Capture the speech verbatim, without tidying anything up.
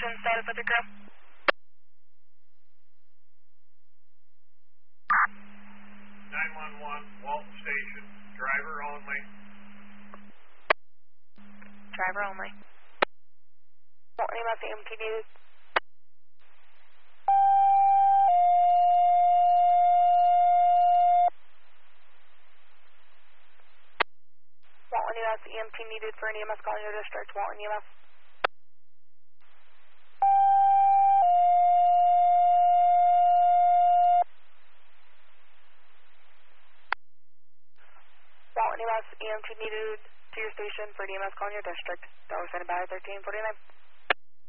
station, status of your crew. nine one one, Walton Station, driver only. Driver only. Walton E M S E M T needed. Walton E M S E M T needed for an E M S call in your district. Walton E M S. Walton E M S E M T needed to your station for an E M S call in your district. That was sent by thirteen forty-nine.